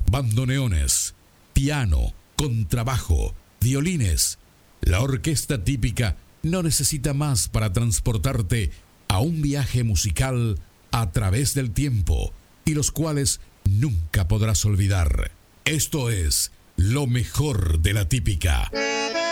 bandoneones, piano, contrabajo, violines. La orquesta típica no necesita más para transportarte a un viaje musical a través del tiempo y los cuales nunca podrás olvidar. Esto es lo mejor de la típica.